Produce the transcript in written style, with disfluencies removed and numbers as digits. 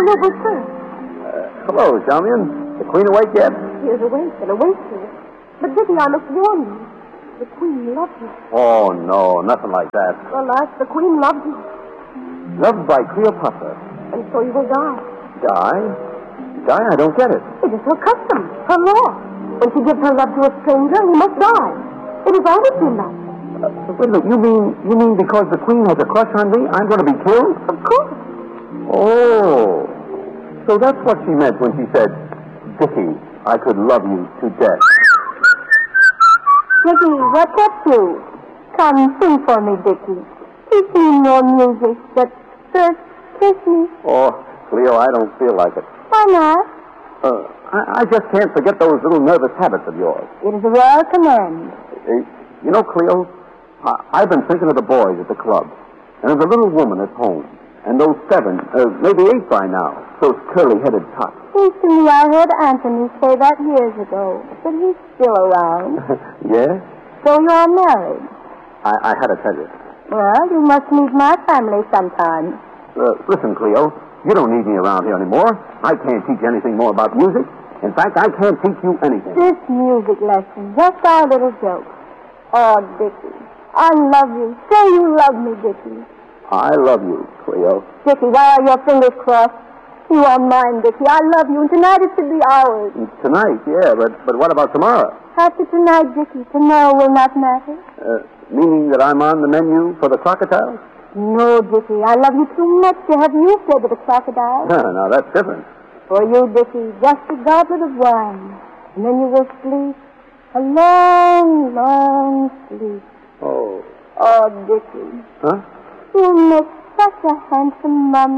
noble sir. Hello, Charmian. The Queen awake yet? She is awake and awake, sir. But, Dickie, I must warn you. The Queen loves you. Oh, no, nothing like that. Alas, the Queen loves you. Loved by Cleopatra. And so you will die. Die? Die? I don't get it. It is her custom, her law. When she gives her love to a stranger, he must die. It has always been that. Wait a minute, you mean because the Queen has a crush on me, I'm going to be killed? Of course. Oh. So that's what she meant when she said, Dickie, I could love you to death. Dickie, what kept you? Come, sing for me, Dickie. Teach me more music, but first, kiss me. Oh, Cleo, I don't feel like it. Why not? I just can't forget those little nervous habits of yours. It is a royal command. You know, Cleo, I've been thinking of the boys at the club, and of the little woman at home, and those 7, maybe 8 by now, those curly-headed tots. Seems to me I heard Anthony say that years ago, but he's still around. Yes? So you're married? I had to tell you. Well, you must meet my family sometime. Listen, Cleo, you don't need me around here anymore. I can't teach you anything more about music. In fact, I can't teach you anything. This music lesson, just our little joke. Oh, Dickie, I love you. Say you love me, Dickie. I love you, Cleo. Dickie, why are your fingers crossed? You are mine, Dickie. I love you, and tonight it should be ours. Tonight, yeah, but what about tomorrow? After tonight, Dickie, tomorrow will not matter. Meaning that I'm on the menu for the crocodiles? No, Dickie, I love you too much to have you fed to the crocodile. No, that's different. For you, Dickie, just a goblet of wine, and then you will sleep a long, long sleep. Oh. Oh, Dickie. Huh? You make such a handsome mummy.